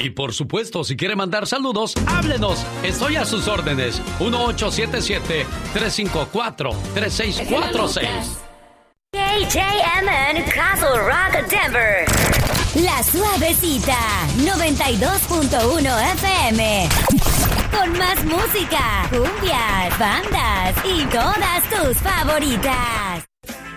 Y por supuesto, si quiere mandar saludos, háblenos. Estoy a sus órdenes. 1877-354-3646. KJMN Castle Rock, Denver. La Suavecita, 92.1 FM. Con más música, cumbias, bandas y todas tus favoritas.